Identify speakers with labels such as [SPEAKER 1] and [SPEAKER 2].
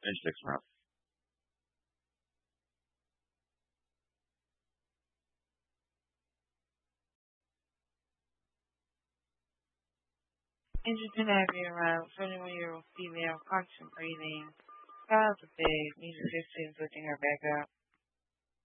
[SPEAKER 1] In 6 months.
[SPEAKER 2] Interesting to have you around. 21-year-old female contemplating childbirth, needs assistance lifting her back up.